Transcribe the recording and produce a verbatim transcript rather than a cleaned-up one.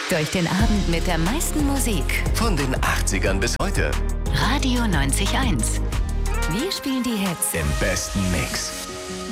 Durch den Abend mit der meisten Musik. Von den achtzigern bis heute. Radio neunzig Komma eins. Wir spielen die Hits Im besten Mix.